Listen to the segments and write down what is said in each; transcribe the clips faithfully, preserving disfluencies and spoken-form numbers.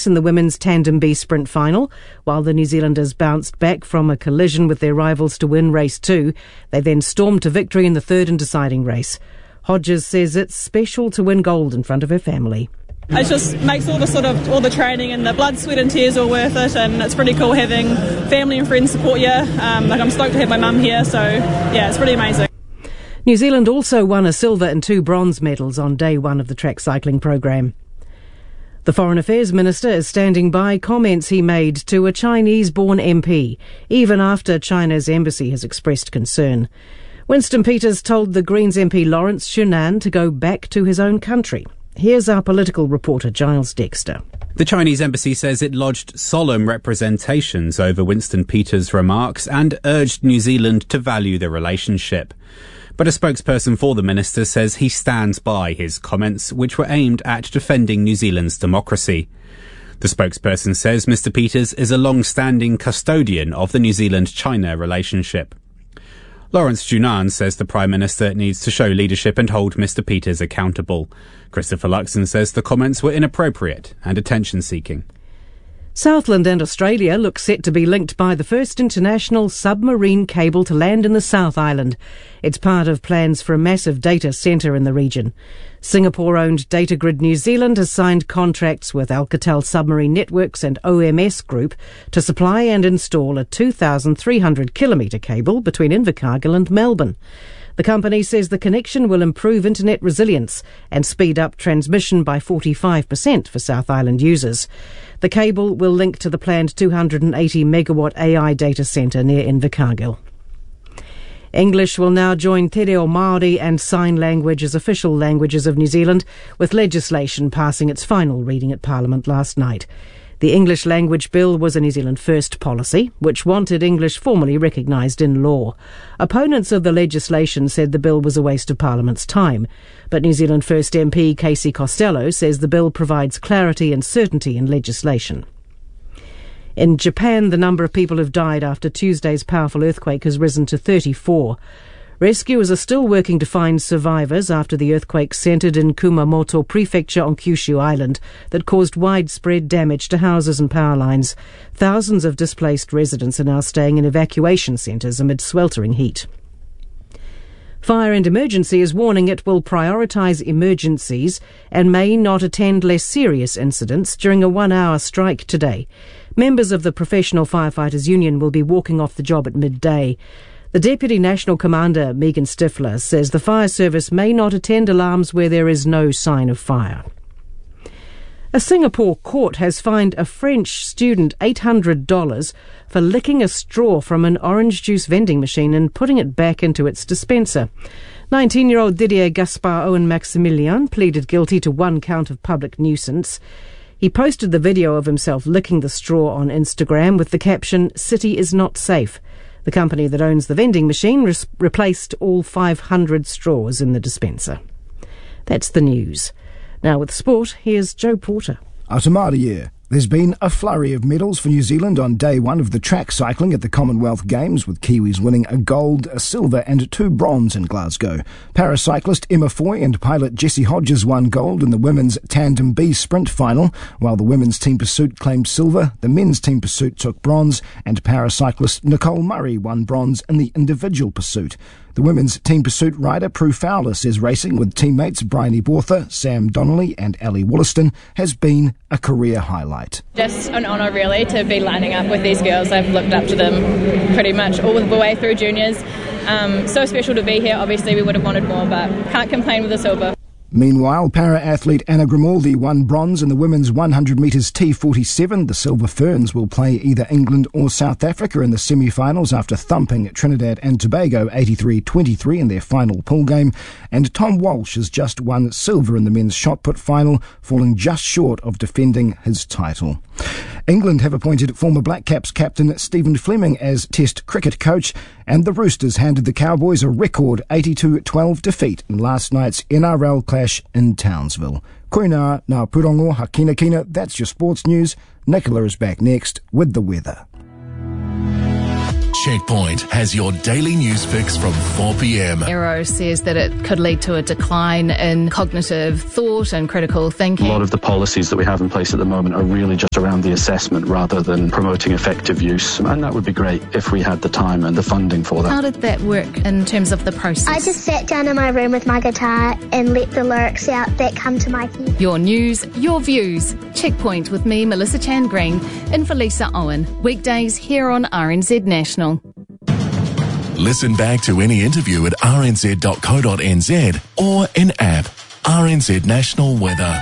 place in the women's tandem B sprint final. While the New Zealanders bounced back from a collision with their rivals to win race two, they then stormed to victory in the third and deciding race. Hodges says it's special to win gold in front of her family. It just makes all the sort of all the training and the blood, sweat and tears all worth it, and it's pretty cool having family and friends support you. Um, like I'm stoked to have my mum here, so yeah, it's pretty amazing. New Zealand also won a silver and two bronze medals on day one of the track cycling program. The Foreign Affairs Minister is standing by comments he made to a Chinese-born M P, even after China's embassy has expressed concern. Winston Peters told the Greens M P Lawrence Shunan to go back to his own country. Here's our political reporter Giles Dexter. The Chinese embassy says it lodged solemn representations over Winston Peters' remarks and urged New Zealand to value the relationship. But a spokesperson for the minister says he stands by his comments, which were aimed at defending New Zealand's democracy. The spokesperson says Mister Peters is a long-standing custodian of the New Zealand-China relationship. Lawrence Shunan says the Prime Minister needs to show leadership and hold Mister Peters accountable. Christopher Luxon says the comments were inappropriate and attention-seeking. Southland and Australia look set to be linked by the first international submarine cable to land in the South Island. It's part of plans for a massive data centre in the region. Singapore-owned Datagrid New Zealand has signed contracts with Alcatel Submarine Networks and O M S Group to supply and install a two thousand three hundred kilometre cable between Invercargill and Melbourne. The company says the connection will improve internet resilience and speed up transmission by forty-five percent for South Island users. The cable will link to the planned two hundred eighty megawatt A I data centre near Invercargill. English will now join Te Reo Māori and Sign Language as official languages of New Zealand, with legislation passing its final reading at Parliament last night. The English Language Bill was a New Zealand First policy, which wanted English formally recognised in law. Opponents of the legislation said the bill was a waste of Parliament's time, but New Zealand First M P Casey Costello says the bill provides clarity and certainty in legislation. In Japan, the number of people who've died after Tuesday's powerful earthquake has risen to thirty-four. Rescuers are still working to find survivors after the earthquake centred in Kumamoto Prefecture on Kyushu Island that caused widespread damage to houses and power lines. Thousands of displaced residents are now staying in evacuation centres amid sweltering heat. Fire and Emergency is warning it will prioritise emergencies and may not attend less serious incidents during a one-hour strike today. Members of the Professional Firefighters Union will be walking off the job at midday. The Deputy National Commander, Megan Stifler, says the fire service may not attend alarms where there is no sign of fire. A Singapore court has fined a French student eight hundred dollars for licking a straw from an orange juice vending machine and putting it back into its dispenser. nineteen-year-old Didier Gaspar Owen Maximilian pleaded guilty to one count of public nuisance. He posted the video of himself licking the straw on Instagram with the caption, "City is not safe." The company that owns the vending machine res- replaced all five hundred straws in the dispenser. That's the news. Now with sport, here's Joe Porter. Atamaria. There's been a flurry of medals for New Zealand on day one of the track cycling at the Commonwealth Games, with Kiwis winning a gold, a silver and two bronze in Glasgow. Paracyclist Emma Foy and pilot Jessie Hodges won gold in the women's tandem B sprint final, while the women's team pursuit claimed silver, the men's team pursuit took bronze, and paracyclist Nicole Murray won bronze in the individual pursuit. The women's team pursuit rider Prue Fowler says racing with teammates Bryony Borther, Sam Donnelly and Ali Wollaston has been a career highlight. Just an honour really to be lining up with these girls. I've looked up to them pretty much all the way through juniors. Um, so special to be here. Obviously we would have wanted more, but can't complain with the silver. Meanwhile, para-athlete Anna Grimaldi won bronze in the women's one hundred metres T forty-seven. The Silver Ferns will play either England or South Africa in the semi-finals after thumping Trinidad and Tobago eighty-three twenty-three in their final pool game. And Tom Walsh has just won silver in the men's shot put final, falling just short of defending his title. England have appointed former Black Caps captain Stephen Fleming as Test cricket coach, and the Roosters handed the Cowboys a record eighty-two twelve defeat in last night's N R L clash in Townsville. Koina ngā purongo hakina kina, that's your sports news. Nicola is back next with the weather. Checkpoint has your daily news fix from four p.m. Aero says that it could lead to a decline in cognitive thought and critical thinking. A lot of the policies that we have in place at the moment are really just around the assessment rather than promoting effective use, and that would be great if we had the time and the funding for that. How did that work in terms of the process? I just sat down in my room with my guitar and let the lyrics out that come to my head. Your news, your views. Checkpoint with me, Melissa Chan Green, in for Lisa Owen. Weekdays here on R N Z National. Listen back to any interview at r n z dot co dot n z or in app. R N Z National Weather.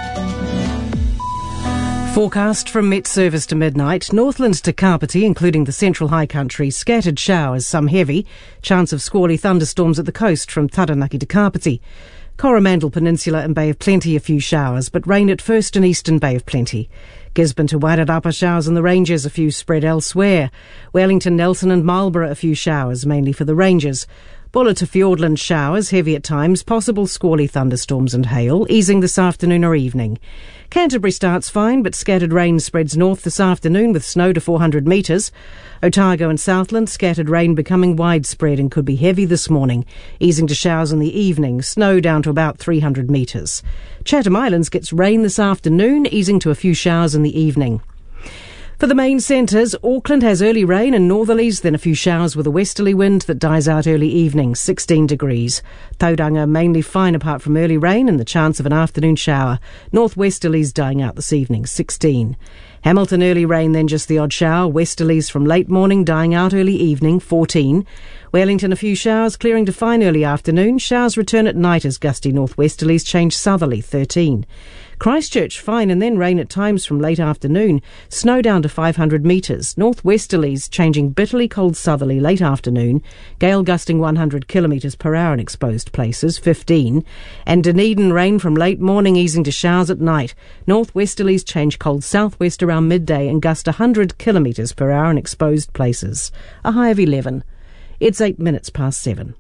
Forecast from Met Service to midnight. Northland to Kapiti, including the central high country, scattered showers, some heavy. Chance of squally thunderstorms at the coast from Taranaki to Kapiti. Coromandel Peninsula and Bay of Plenty, a few showers, but rain at first in eastern Bay of Plenty. Gisborne to Wairarapa, showers in the ranges, a few spread elsewhere. Wellington, Nelson and Marlborough, a few showers, mainly for the ranges. Buller to Fiordland, showers, heavy at times, possible squally thunderstorms and hail, easing this afternoon or evening. Canterbury starts fine, but scattered rain spreads north this afternoon with snow to four hundred metres. Otago and Southland, scattered rain becoming widespread and could be heavy this morning, easing to showers in the evening, snow down to about three hundred metres. Chatham Islands gets rain this afternoon, easing to a few showers in the evening. For the main centres, Auckland has early rain and northerlies, then a few showers with a westerly wind that dies out early evening, sixteen degrees. Tauranga mainly fine apart from early rain and the chance of an afternoon shower. Northwesterlies dying out this evening, sixteen. Hamilton early rain, then just the odd shower. Westerlies from late morning dying out early evening, fourteen. Wellington a few showers, clearing to fine early afternoon. Showers return at night as gusty northwesterlies change southerly, thirteen. Christchurch fine and then rain at times from late afternoon. Snow down to five hundred metres. Northwesterlies changing bitterly cold southerly late afternoon. Gale gusting one hundred kilometres per hour in exposed places, fifteen. And Dunedin rain from late morning easing to showers at night. Northwesterlies change cold southwest around midday and gust one hundred kilometres per hour in exposed places. A high of eleven. It's eight minutes past seven.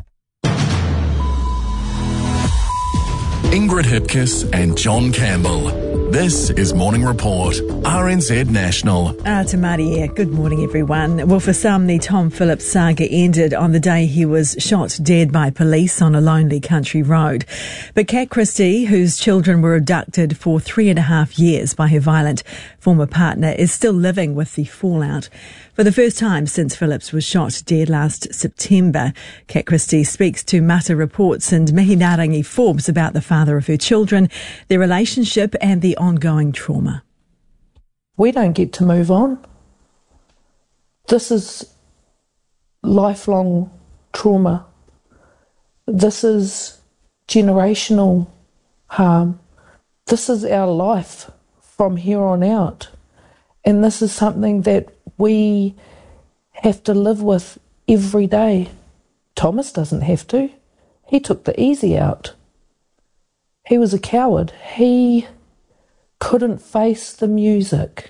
Ingrid Hipkiss and John Campbell. This is Morning Report, R N Z National. Ah, Tamari here. Good morning, everyone. Well, for some, the Tom Phillips saga ended on the day he was shot dead by police on a lonely country road. But Kat Christie, whose children were abducted for three and a half years by her violent former partner, is still living with the fallout. For the first time since Phillips was shot dead last September, Kat Christie speaks to Mata Reports and Mihinarangi Forbes about the father of her children, their relationship and the ongoing trauma. We don't get to move on. This is lifelong trauma. This is generational harm. This is our life from here on out. And this is something that we have to live with every day. Thomas doesn't have to. He took the easy out. He was a coward. He couldn't face the music.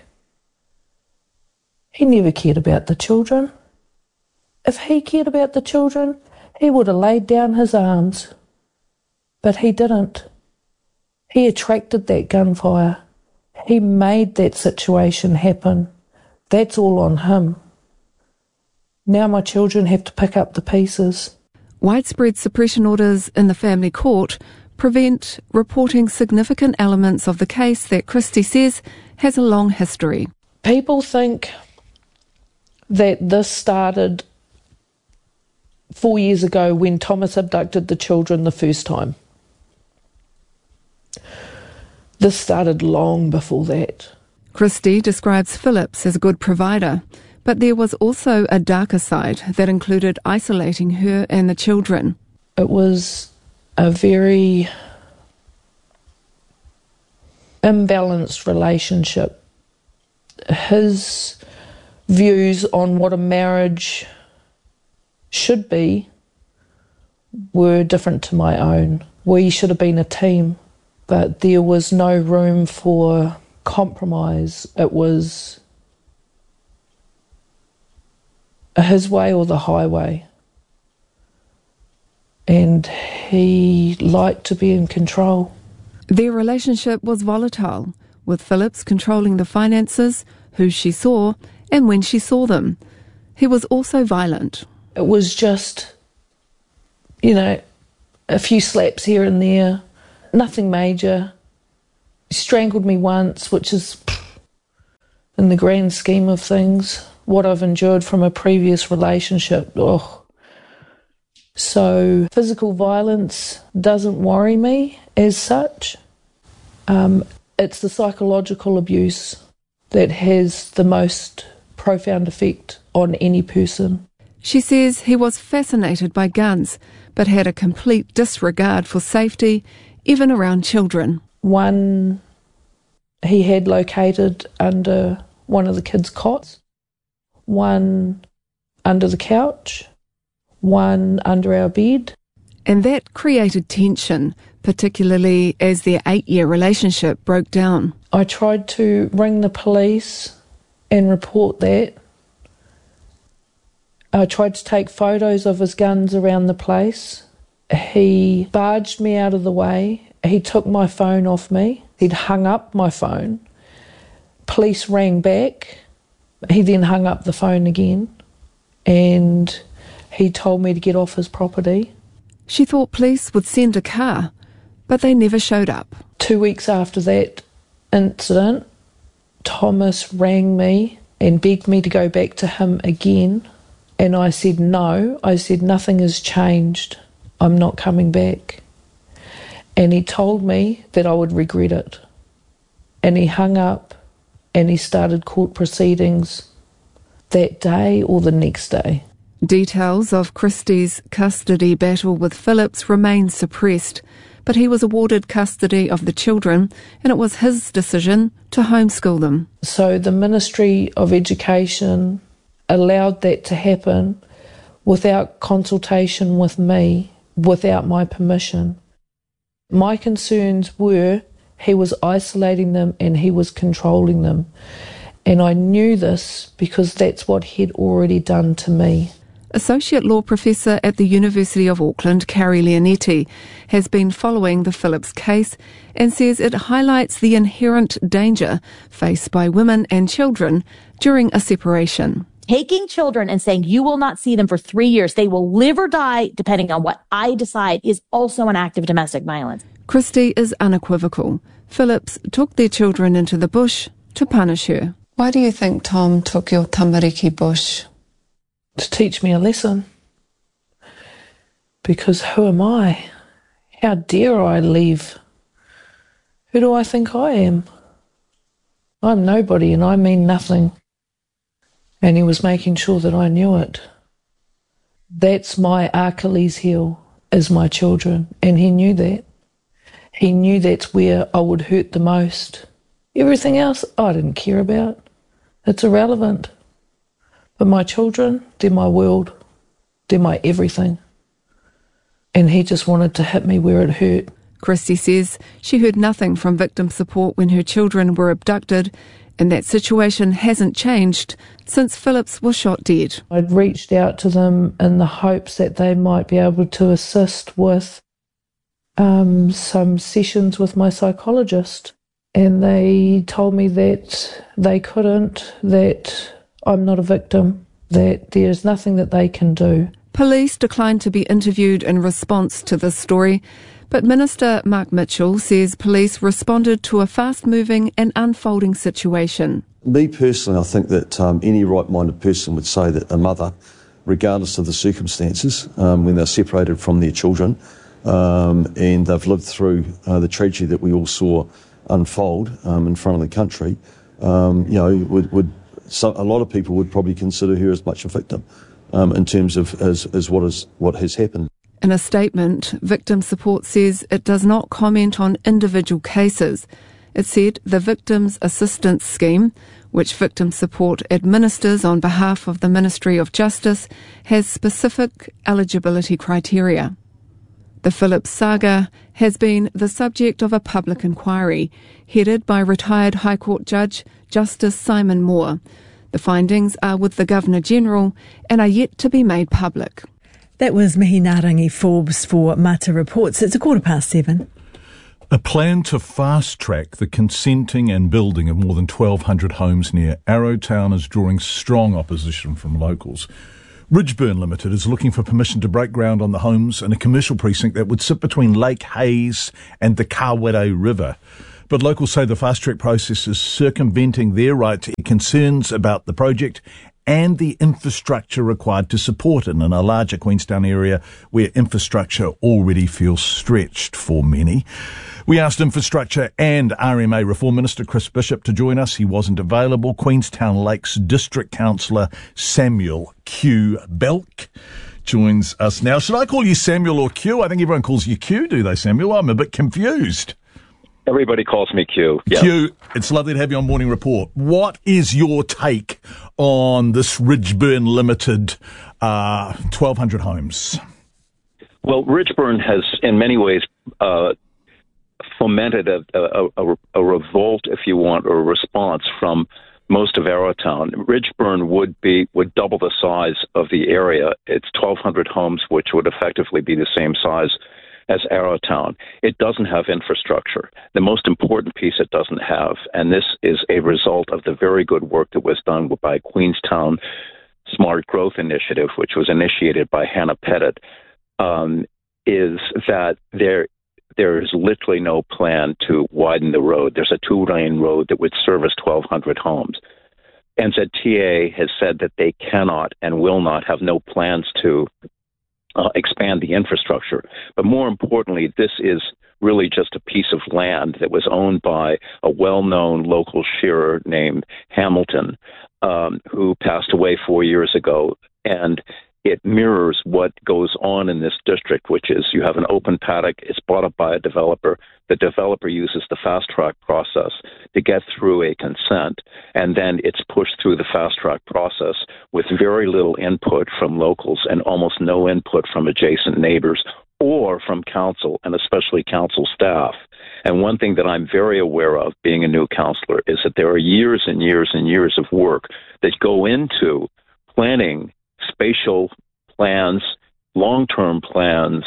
He never cared about the children. If he cared about the children, he would have laid down his arms. But he didn't. He attracted that gunfire. He made that situation happen. That's all on him. Now my children have to pick up the pieces. Widespread suppression orders in the family court prevent reporting significant elements of the case that Christie says has a long history. People think that this started four years ago when Thomas abducted the children the first time. This started long before that. Christie describes Phillips as a good provider, but there was also a darker side that included isolating her and the children. It was a very imbalanced relationship. His views on what a marriage should be were different to my own. We should have been a team, but there was no room for compromise. It was his way or the highway. And he liked to be in control. Their relationship was volatile, with Phillips controlling the finances, who she saw, and when she saw them. He was also violent. It was just, you know, a few slaps here and there, nothing major. He strangled me once, which is, in the grand scheme of things, what I've endured from a previous relationship. Oh. So physical violence doesn't worry me as such. Um, it's the psychological abuse that has the most profound effect on any person. She says he was fascinated by guns, but had a complete disregard for safety, even around children. One he had located under one of the kids' cots, one under the couch, one under our bed. And that created tension, particularly as their eight-year relationship broke down. I tried to ring the police and report that. I tried to take photos of his guns around the place. He barged me out of the way. He took my phone off me. He'd hung up my phone. Police rang back. He then hung up the phone again, and he told me to get off his property. She thought police would send a car, but they never showed up. Two weeks after that incident, Thomas rang me and begged me to go back to him again. And I said no. I said nothing has changed. I'm not coming back. And he told me that I would regret it. And he hung up and he started court proceedings that day or the next day. Details of Christie's custody battle with Phillips remain suppressed, but he was awarded custody of the children, and it was his decision to homeschool them. So the Ministry of Education allowed that to happen without consultation with me, without my permission. My concerns were he was isolating them and he was controlling them. And I knew this because that's what he'd already done to me. Associate Law Professor at the University of Auckland, Carrie Leonetti, has been following the Phillips case and says it highlights the inherent danger faced by women and children during a separation. Taking children and saying you will not see them for three years, they will live or die depending on what I decide, is also an act of domestic violence. Christie is unequivocal. Phillips took their children into the bush to punish her. Why do you think Tom took your Tamariki bush? To teach me a lesson. Because who am I? How dare I leave? Who do I think I am? I'm nobody and I mean nothing. And he was making sure that I knew it. That's my Achilles heel, is my children. And he knew that. He knew that's where I would hurt the most. Everything else I didn't care about. It's irrelevant. But my children, they're my world. They're my everything. And he just wanted to hit me where it hurt. Christie says she heard nothing from victim support when her children were abducted, and that situation hasn't changed since Phillips was shot dead. I'd reached out to them in the hopes that they might be able to assist with um, some sessions with my psychologist. And they told me that they couldn't, that I'm not a victim, that there's nothing that they can do. Police declined to be interviewed in response to this story, but Minister Mark Mitchell says police responded to a fast-moving and unfolding situation. Me personally, I think that um, any right-minded person would say that a mother, regardless of the circumstances, um, when they're separated from their children um, and they've lived through uh, the tragedy that we all saw unfold um, in front of the country, um, you know, would, would so a lot of people would probably consider her as much a victim um, in terms of as, as what is what has happened. In a statement, Victim Support says it does not comment on individual cases. It said the Victims Assistance Scheme, which Victim Support administers on behalf of the Ministry of Justice, has specific eligibility criteria. The Phillips saga has been the subject of a public inquiry headed by retired High Court Judge Justice Simon Moore. The findings are with the Governor-General and are yet to be made public. That was Mihi Narangi Forbes for Mata Reports. It's a quarter past seven. A plan to fast-track the consenting and building of more than twelve hundred homes near Arrowtown is drawing strong opposition from locals. Ridgeburn Limited is looking for permission to break ground on the homes in a commercial precinct that would sit between Lake Hayes and the Kawere River. But locals say the fast-track process is circumventing their right to concerns about the project and the infrastructure required to support it in a larger Queenstown area where infrastructure already feels stretched for many. We asked Infrastructure and R M A Reform Minister Chris Bishop to join us. He wasn't available. Queenstown Lakes District Councillor Samuel Q. Belk joins us now. Should I call you Samuel or Q? I think everyone calls you Q, do they, Samuel? I'm a bit confused. Everybody calls me Q. Yeah. Q, it's lovely to have you on Morning Report. What is your take on this Ridgeburn Limited uh, twelve hundred homes? Well, Ridgeburn has, in many ways, uh, fomented a, a, a, a revolt, if you want, or a response from most of Arrowtown. Ridgeburn would be would double the size of the area. It's twelve hundred homes, which would effectively be the same size as Arrowtown. It doesn't have infrastructure. The most important piece it doesn't have, and this is a result of the very good work that was done by Queenstown Smart Growth Initiative, which was initiated by Hannah Pettit, um, is that there there is literally no plan to widen the road. There's a two-lane road that would service twelve hundred homes. N Z T A has said that they cannot and will not have no plans to Uh, expand the infrastructure. But more importantly, this is really just a piece of land that was owned by a well-known local shearer named Hamilton, um, who passed away four years ago. And it mirrors what goes on in this district, which is you have an open paddock, it's bought up by a developer. The developer uses the fast-track process to get through a consent, and then it's pushed through the fast-track process with very little input from locals and almost no input from adjacent neighbors or from council, and especially council staff. And one thing that I'm very aware of, being a new councillor, is that there are years and years and years of work that go into planning spatial plans, long-term plans,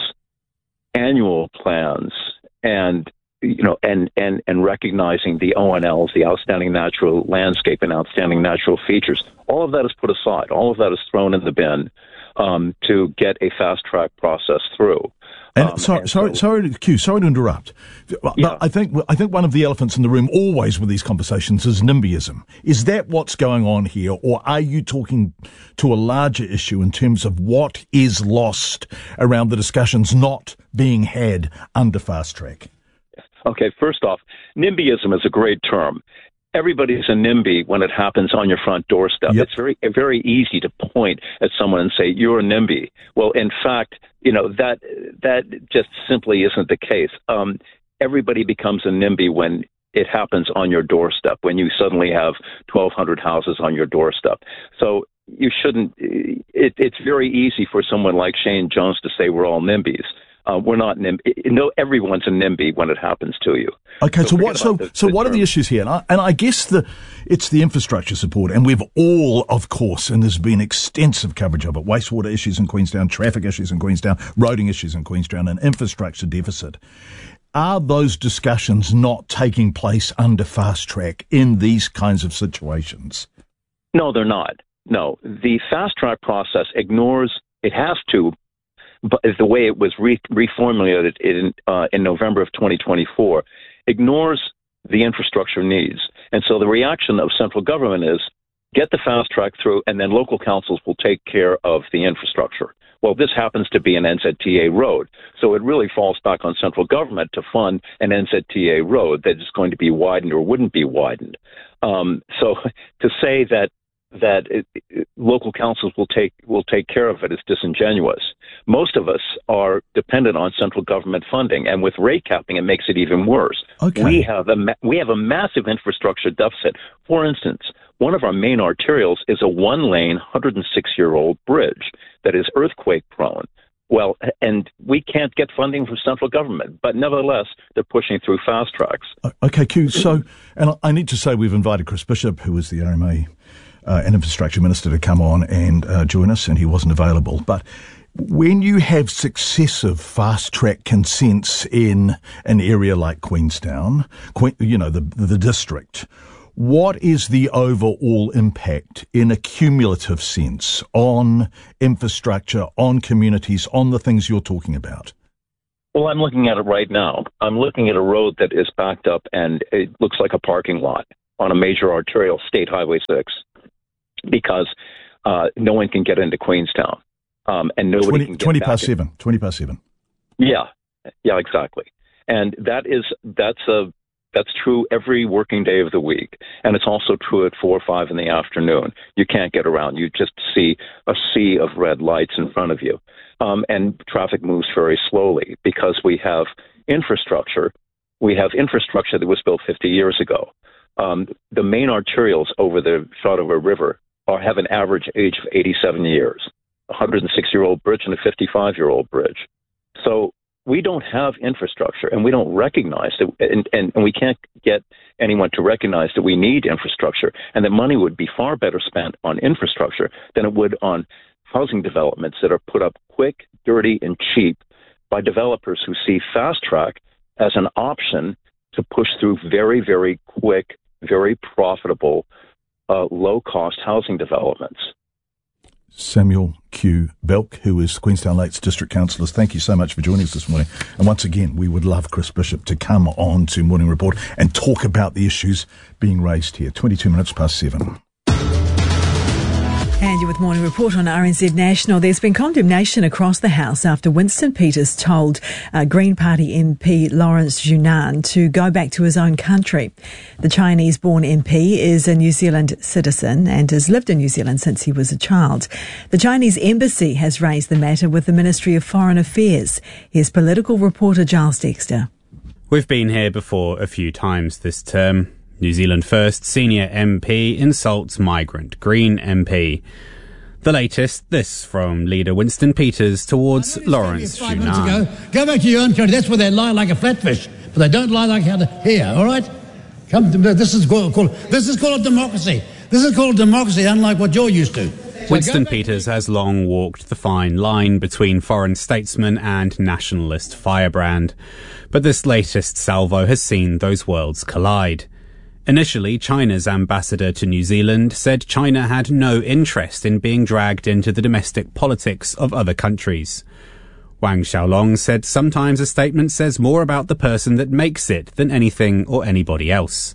annual plans, and you know, and and and recognizing the O N Ls, the outstanding natural landscape and outstanding natural features. All of that is put aside. All of that is thrown in the bin um, to get a fast-track process through. And um, sorry, and sorry, so, sorry, Q, sorry to interrupt. Yeah. I think I think one of the elephants in the room always with these conversations is NIMBYism. Is that what's going on here, or are you talking to a larger issue in terms of what is lost around the discussions not being had under fast track? Okay, first off, NIMBYism is a great term. Everybody's a NIMBY when it happens on your front doorstep. Yep. It's very very easy to point at someone and say, you're a NIMBY. Well, in fact, you know, that that just simply isn't the case. Um, everybody becomes a NIMBY when it happens on your doorstep, when you suddenly have twelve hundred houses on your doorstep. So you shouldn't, it, it's very easy for someone like Shane Jones to say we're all NIMBYs. Uh, we're not NIMBY. No, everyone's a NIMBY when it happens to you. Okay, so, so what? So, the, so the what term. are the issues here? And I, and I guess the it's the infrastructure support, and we've all, of course, and there's been extensive coverage of it: wastewater issues in Queenstown, traffic issues in Queenstown, roading issues in Queenstown, and infrastructure deficit. Are those discussions not taking place under fast track in these kinds of situations? No, they're not. No, the fast track process ignores. It has to. But the way it was re- reformulated in uh, in November of twenty twenty-four ignores the infrastructure needs. And so the reaction of central government is get the fast track through, and then local councils will take care of the infrastructure. Well, this happens to be an N Z T A road, so it really falls back on central government to fund an N Z T A road that is going to be widened or wouldn't be widened. Um, so to say that that it, it, local councils will take will take care of it is disingenuous. Most of us are dependent on central government funding, and with rate capping, it makes it even worse. Okay. We have a ma- we have a massive infrastructure deficit. For instance, one of our main arterials is a one-lane, one hundred six year old bridge that is earthquake prone. Well, and we can't get funding from central government, but nevertheless, they're pushing through fast tracks. Okay, Q. So, and I need to say we've invited Chris Bishop, who is the R M A Uh, an infrastructure minister, to come on and uh, join us, and he wasn't available. But When you have successive fast-track consents in an area like Queenstown, you know, the, the district, what is the overall impact in a cumulative sense on infrastructure, on communities, on the things you're talking about? Well, I'm looking at it right now. I'm looking at a road that is backed up and it looks like a parking lot on a major arterial, State Highway six, because uh, no one can get into Queenstown. Um, and nobody twenty, can get twenty back past in. seven. Twenty past seven. Yeah, yeah, exactly. And that is that's a that's true every working day of the week, and it's also true at four or five in the afternoon. You can't get around. You just see a sea of red lights in front of you, um, and traffic moves very slowly because we have infrastructure. We have infrastructure that was built fifty years ago. Um, the main arterials over the Shotover River are have an average age of eighty-seven years. A one hundred six-year-old bridge and a fifty-five-year-old bridge. So we don't have infrastructure, and we don't recognize that, and, and, and we can't get anyone to recognize that we need infrastructure, and that money would be far better spent on infrastructure than it would on housing developments that are put up quick, dirty, and cheap by developers who see fast track as an option to push through very, very quick, very profitable, uh, low-cost housing developments. Samuel Q. Belk, who is Queenstown Lakes District Councillor, thank you so much for joining us this morning. And once again, we would love Chris Bishop to come on to Morning Report and talk about the issues being raised here. twenty-two minutes past seven. And you're with Morning Report on R N Z National. There's been condemnation across the House after Winston Peters told uh, Green Party M P Lawrence Yunnan to go back to his own country. The Chinese-born M P is a New Zealand citizen and has lived in New Zealand since he was a child. The Chinese embassy has raised the matter with the Ministry of Foreign Affairs. Here's political reporter Giles Dexter. We've been here before a few times this term. New Zealand First senior M P insults migrant Green M P. The latest, this from leader Winston Peters towards Lawrence Yunnan. Go back to your own country. That's where they lie like a flatfish, but they don't lie like here. All right, come to this is called, called this is called democracy. This is called democracy, unlike what you're used to. So Winston Peters has long walked the fine line between foreign statesman and nationalist firebrand, but this latest salvo has seen those worlds collide. Initially, China's ambassador to New Zealand said China had no interest in being dragged into the domestic politics of other countries. Wang Xiaolong said sometimes a statement says more about the person that makes it than anything or anybody else.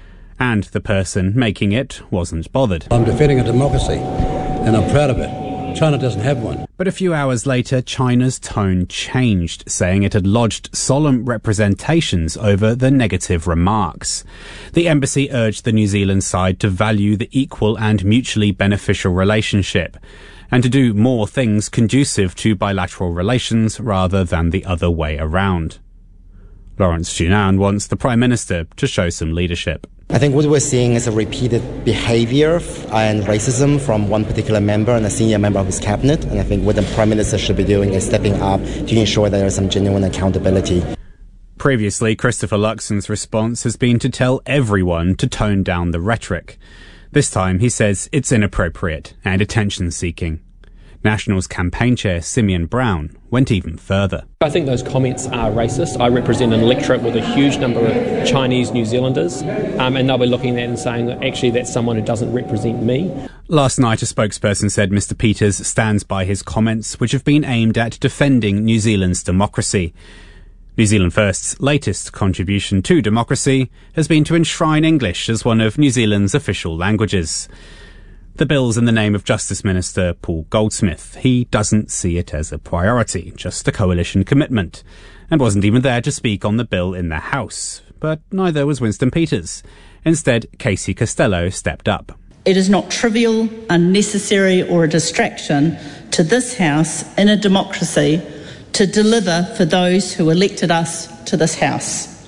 And the person making it wasn't bothered. I'm defending a democracy, and I'm proud of it. China doesn't have one. But a few hours later, China's tone changed, saying it had lodged solemn representations over the negative remarks. The embassy urged the New Zealand side to value the equal and mutually beneficial relationship, and to do more things conducive to bilateral relations rather than the other way around. Lawrence Yunnan wants the Prime Minister to show some leadership. I think what we're seeing is a repeated behavior and racism from one particular member and a senior member of his cabinet. And I think what the Prime Minister should be doing is stepping up to ensure that there is some genuine accountability. Previously, Christopher Luxon's response has been to tell everyone to tone down the rhetoric. This time, he says it's inappropriate and attention-seeking. National's campaign chair, Simeon Brown, went even further. I think those comments are racist. I represent an electorate with a huge number of Chinese New Zealanders, um, and they'll be looking at that and saying that actually that's someone who doesn't represent me. Last night, a spokesperson said Mister Peters stands by his comments, which have been aimed at defending New Zealand's democracy. New Zealand First's latest contribution to democracy has been to enshrine English as one of New Zealand's official languages. The bill's in the name of Justice Minister Paul Goldsmith. He doesn't see it as a priority, just a coalition commitment, and wasn't even there to speak on the bill in the House. But neither was Winston Peters. Instead, Casey Costello stepped up. It is not trivial, unnecessary or a distraction to this House in a democracy to deliver for those who elected us to this House.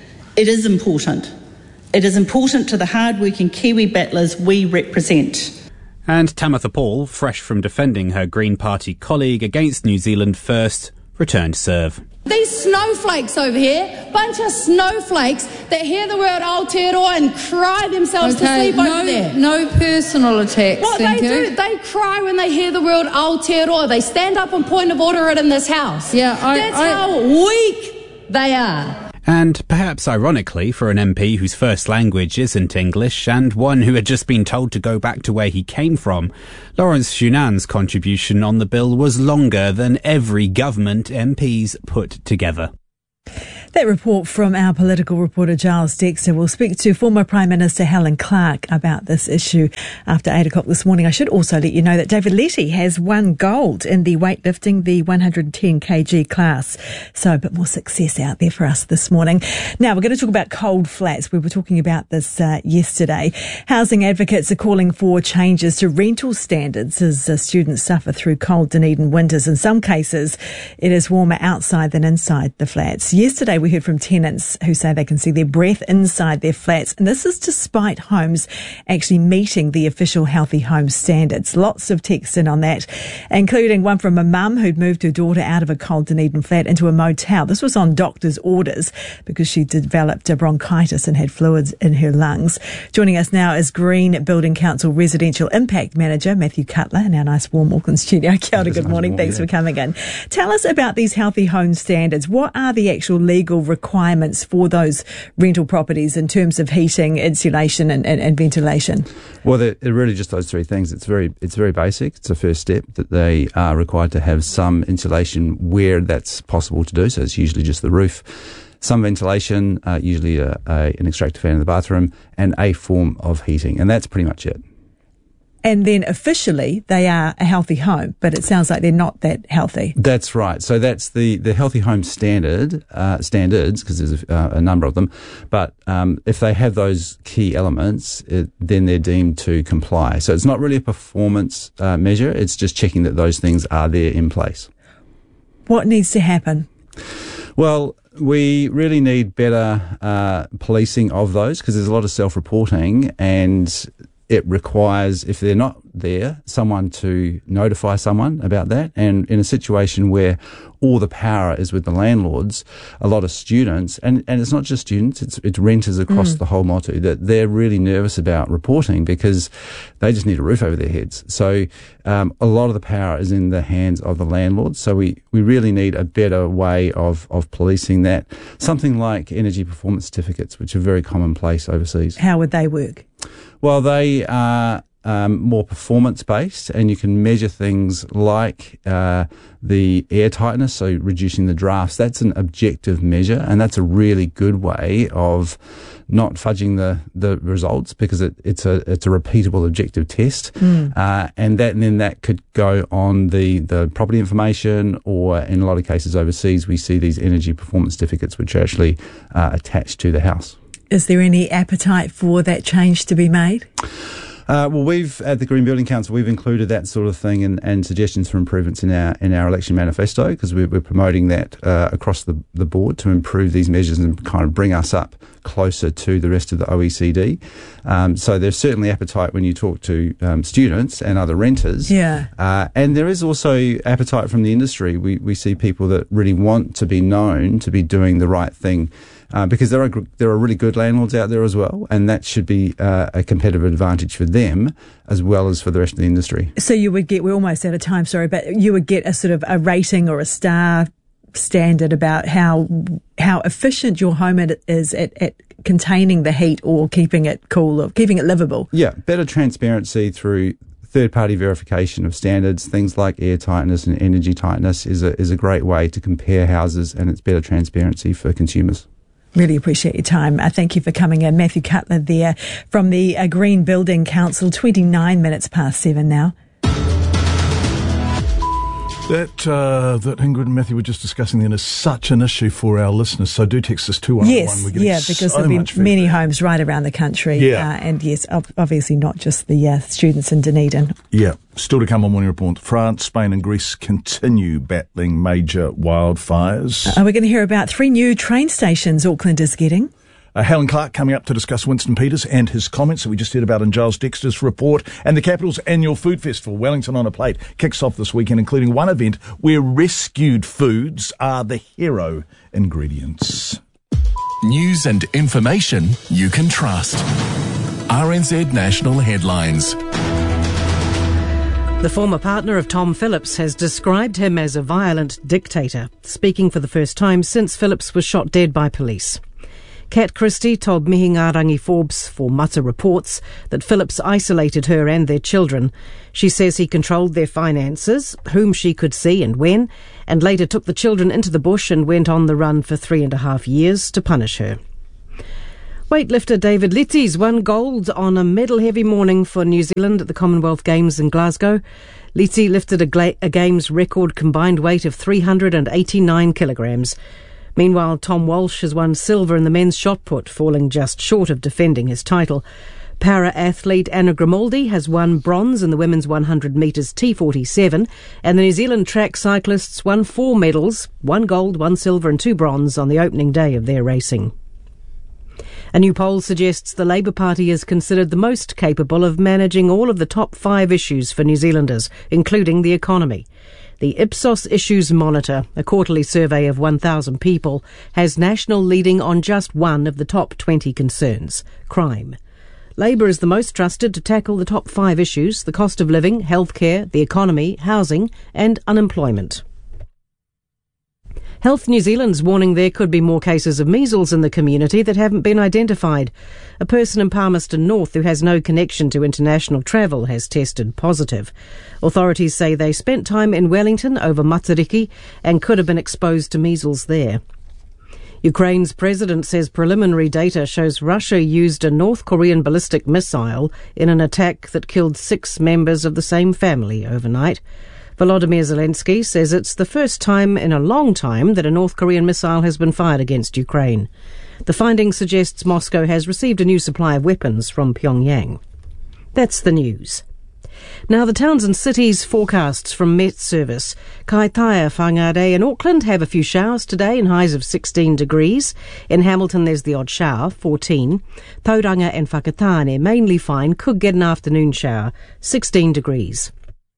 It is important. It is important to the hard-working Kiwi battlers we represent. And Tamitha Paul, fresh from defending her Green Party colleague against New Zealand First, returned serve. These snowflakes over here, bunch of snowflakes that hear the word Aotearoa and cry themselves okay, to sleep no, over there. No personal attacks, What thank they you. do, they cry when they hear the word Aotearoa. They stand up and point of order it in this house. Yeah, I, That's I, how weak they are. And perhaps ironically, for an M P whose first language isn't English and one who had just been told to go back to where he came from, Lawrence Shunan's contribution on the bill was longer than every government M P's put together. That report from our political reporter Giles Dexter. Will speak to former Prime Minister Helen Clark about this issue after eight o'clock this morning. I should also let you know that David Letty has won gold in the weightlifting, the one hundred ten kilogram class. So a bit more success out there for us this morning. Now we're going to talk about cold flats. We were talking about this uh, yesterday. Housing advocates are calling for changes to rental standards as uh, students suffer through cold Dunedin winters. In some cases, it is warmer outside than inside the flats. Yesterday we heard from tenants who say they can see their breath inside their flats, and this is despite homes actually meeting the official healthy home standards. Lots of texts in on that, including one from a mum who'd moved her daughter out of a cold Dunedin flat into a motel. This was on doctor's orders because she developed a bronchitis and had fluids in her lungs. Joining us now is Green Building Council Residential Impact Manager Matthew Cutler in our nice warm Auckland studio. Kia ora, good morning. Thanks for coming in. Tell us about these healthy home standards. What are the actual legal requirements for those rental properties in terms of heating, insulation and, and, and ventilation? Well, they're, they're really just those three things. It's very it's very basic. It's a first step that they are required to have some insulation where that's possible to do. So it's usually just the roof. Some ventilation, uh, usually a, a, an extractor fan in the bathroom, and a form of heating. And that's pretty much it. And then officially they are a healthy home, but it sounds like they're not that healthy. That's right. So that's the, the healthy home standard, uh, standards, because there's a, uh, a number of them. But um, if they have those key elements, it, then they're deemed to comply. So it's not really a performance uh, measure. It's just checking that those things are there in place. What needs to happen? Well, we really need better uh, policing of those because there's a lot of self-reporting, and it requires, if they're not there, someone to notify someone about that. And in a situation where all the power is with the landlords, a lot of students, and, and it's not just students, it's, it's renters across mm. the whole motu, that they're really nervous about reporting because they just need a roof over their heads. So um, a lot of the power is in the hands of the landlords. So we, we really need a better way of, of policing that. Something like energy performance certificates, which are very commonplace overseas. How would they work? Well, they are um, more performance-based, and you can measure things like uh, the air tightness, so reducing the drafts. That's an objective measure, and that's a really good way of not fudging the, the results because it, it's a it's a repeatable objective test, mm. uh, and that and then that could go on the, the property information, or in a lot of cases overseas, we see these energy performance certificates which are actually uh, attached to the house. Is there any appetite for that change to be made? Uh, well, we've at the Green Building Council we've included that sort of thing and, and suggestions for improvements in our in our election manifesto because we're, we're promoting that uh, across the, the board to improve these measures and kind of bring us up closer to the rest of the O E C D. Um, so there's certainly appetite when you talk to um, students and other renters. Yeah. Uh, and there is also appetite from the industry. We we see people that really want to be known to be doing the right thing. Uh, because there are there are really good landlords out there as well, and that should be uh, a competitive advantage for them as well as for the rest of the industry. So you would get, we're almost out of time, sorry, but you would get a sort of a rating or a star standard about how how efficient your home is at, at containing the heat or keeping it cool or keeping it livable. Yeah, better transparency through third-party verification of standards. Things like air tightness and energy tightness is a is a great way to compare houses, and it's better transparency for consumers. Really appreciate your time. Uh, thank you for coming in. Matthew Cutler there from the uh, Green Building Council. twenty-nine minutes past seven now. That uh, that Ingrid and Matthew were just discussing then is such an issue for our listeners. So do text us two one one. Yes, We're getting yeah, because so there'll be many homes right around the country. Yeah. Uh, and yes, obviously not just the uh, students in Dunedin. Yeah. Still to come on Morning Report. France, Spain and Greece continue battling major wildfires. Uh, we're going to hear about three new train stations Auckland is getting. Uh, Helen Clark coming up to discuss Winston Peters and his comments that we just heard about in Giles Dexter's report. And the capital's annual food festival, Wellington on a Plate, kicks off this weekend, including one event where rescued foods are the hero ingredients. News and information you can trust. R N Z National Headlines. The former partner of Tom Phillips has described him as a violent dictator, speaking for the first time since Phillips was shot dead by police. Kat Christie told Mihingarangi Forbes for Mata Reports that Phillips isolated her and their children. She says he controlled their finances, whom she could see and when, and later took the children into the bush and went on the run for three and a half years to punish her. Weightlifter David Litties won gold on a medal-heavy morning for New Zealand at the Commonwealth Games in Glasgow. Litty lifted a, gla- a Games record combined weight of three hundred eighty-nine kilograms. Meanwhile, Tom Walsh has won silver in the men's shot put, falling just short of defending his title. Para-athlete Anna Grimaldi has won bronze in the women's one hundred metres T forty-seven, and the New Zealand track cyclists won four medals, one gold, one silver and two bronze on the opening day of their racing. A new poll suggests the Labour Party is considered the most capable of managing all of the top five issues for New Zealanders, including the economy. The Ipsos Issues Monitor, a quarterly survey of one thousand people, has National leading on just one of the top twenty concerns, crime. Labour is the most trusted to tackle the top five issues: the cost of living, healthcare, the economy, housing and unemployment. Health New Zealand's warning there could be more cases of measles in the community that haven't been identified. A person in Palmerston North who has no connection to international travel has tested positive. Authorities say they spent time in Wellington over Matariki and could have been exposed to measles there. Ukraine's president says preliminary data shows Russia used a North Korean ballistic missile in an attack that killed six members of the same family overnight. Volodymyr Zelensky says it's the first time in a long time that a North Korean missile has been fired against Ukraine. The finding suggests Moscow has received a new supply of weapons from Pyongyang. That's the news. Now the towns and cities forecasts from Met Service. Kaitaia, Whangarei and Auckland have a few showers today in highs of sixteen degrees. In Hamilton there's the odd shower, fourteen. Tauranga and Whakatane mainly fine, could get an afternoon shower, sixteen degrees.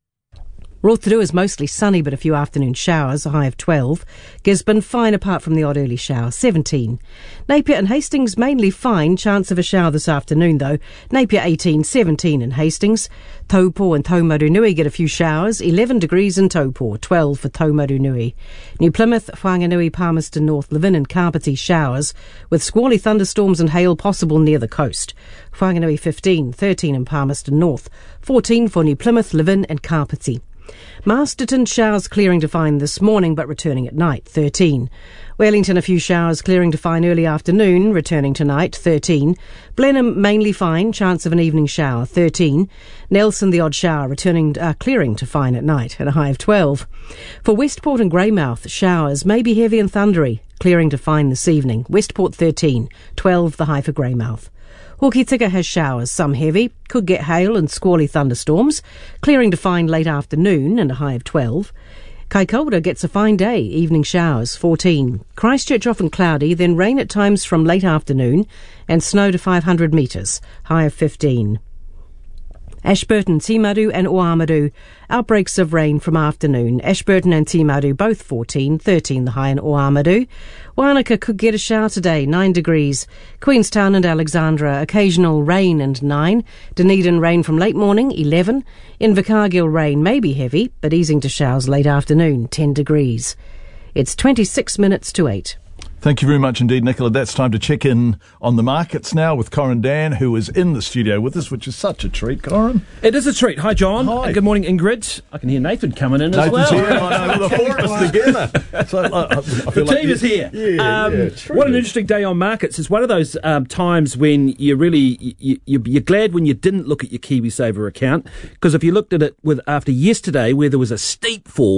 Rotorua is mostly sunny but a few afternoon showers, a high of twelve. Gisborne fine apart from the odd early shower, seventeen. Napier and Hastings mainly fine, chance of a shower this afternoon though. Napier eighteen, seventeen in Hastings. Taupo and Taumarunui get a few showers, eleven degrees in Taupo, twelve for Taumarunui. New Plymouth, Whanganui, Palmerston North, Levin and Kapiti showers, with squally thunderstorms and hail possible near the coast. Whanganui fifteen, thirteen in Palmerston North, fourteen for New Plymouth, Levin and Kapiti. Masterton showers clearing to fine this morning but returning at night, thirteen. Wellington a few showers clearing to fine early afternoon, returning tonight, thirteen. Blenheim mainly fine, chance of an evening shower, thirteen. Nelson the odd shower, returning uh, clearing to fine at night, at a high of twelve. For Westport and Greymouth, showers may be heavy and thundery, clearing to fine this evening, Westport thirteen, twelve the high for Greymouth. Hokitika has showers, some heavy, could get hail and squally thunderstorms, clearing to fine late afternoon and a high of twelve. Kaikoura gets a fine day, evening showers, fourteen. Christchurch often cloudy, then rain at times from late afternoon and snow to five hundred metres, high of fifteen. Ashburton, Timaru and Oamaru, outbreaks of rain from afternoon. Ashburton and Timaru both fourteen, thirteen the high in Oamaru. Wanaka could get a shower today, nine degrees. Queenstown and Alexandra, occasional rain and nine. Dunedin rain from late morning, eleven. Invercargill rain may be heavy, but easing to showers late afternoon, ten degrees. It's twenty-six minutes to eight. Thank you very much indeed, Nicola. That's time to check in on the markets now with Corin Dan, who is in the studio with us, which is such a treat, Corin. It is a treat. Hi, John. Hi. And good morning, Ingrid. I can hear Nathan coming in Nathan's as well. Here. I know, the four of us together. So, uh, I feel the like team you, is here. Yeah, um, yeah, true. What an interesting day on markets. It's one of those um, times when you really, you, you, you're glad when you didn't look at your KiwiSaver account, because if you looked at it with after yesterday, where there was a steep fall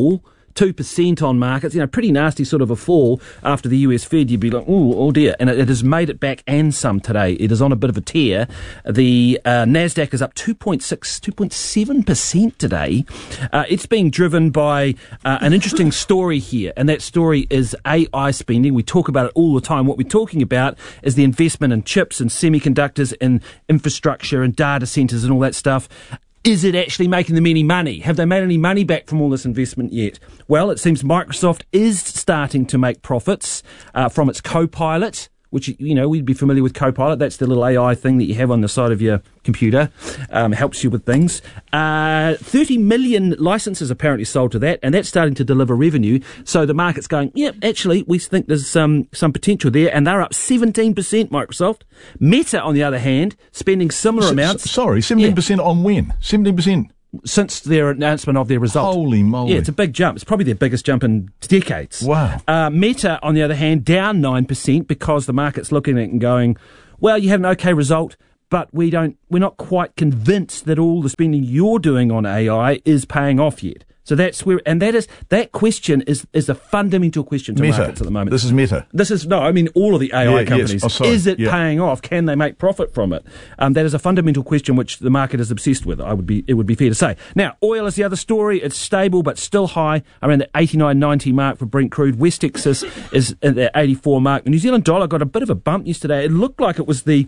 two percent on markets. You know, pretty nasty sort of a fall after the U S Fed. You'd be like, oh, oh dear. And it, it has made it back and some today. It is on a bit of a tear. The uh, NASDAQ is up two point six, two point seven percent today. Uh, it's being driven by uh, an interesting story here, and that story is A I spending. We talk about it all the time. What we're talking about is the investment in chips and semiconductors and infrastructure and data centres and all that stuff. Is it actually making them any money? Have they made any money back from all this investment yet? Well, it seems Microsoft is starting to make profits uh, from its Copilot, which, you know, we'd be familiar with Copilot. That's the little A I thing that you have on the side of your computer. Um, helps you with things. Uh, thirty million licenses apparently sold to that, and that's starting to deliver revenue. So the market's going, yeah, actually, we think there's some, some potential there, and they're up seventeen percent, Microsoft. Meta, on the other hand, spending similar S- amounts. S- sorry, seventeen percent yeah. on when? seventeen percent? Since their announcement of their result. Holy moly. Yeah, it's a big jump. It's probably their biggest jump in decades. Wow. Uh, Meta, on the other hand, down nine percent because the market's looking at it and going, well, you had an okay result, but we don't, we're not quite convinced that all the spending you're doing on A I is paying off yet. So that's where, and that is, that question is, is a fundamental question to Meta. markets at the moment. This is Meta. This is, no, I mean all of the A I yeah, companies. Yes. Oh, sorry. Is it yeah. paying off? Can they make profit from it? Um, that is a fundamental question which the market is obsessed with, I would be, it would be fair to say. Now, oil is the other story. It's stable, but still high, around the eighty-nine ninety mark for Brent crude. West Texas is at the eighty-four mark. The New Zealand dollar got a bit of a bump yesterday. It looked like it was the